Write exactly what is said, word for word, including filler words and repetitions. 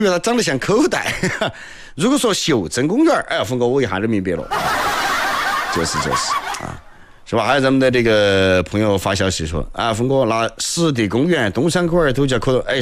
因为它长得像口袋。如果说袖珍公园，哎，峰哥我一下就明白了，就是就是啊，是吧？还有咱们的这个朋友发消息说啊，峰哥那湿地公园、东山口儿都叫口，哎，